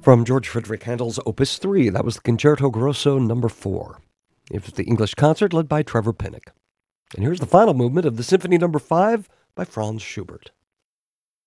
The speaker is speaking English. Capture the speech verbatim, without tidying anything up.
From George Frideric Handel's Opus three, that was the Concerto Grosso number four. It was the English concert led by Trevor Pinnock. And here's the final movement of the Symphony number five by Franz Schubert.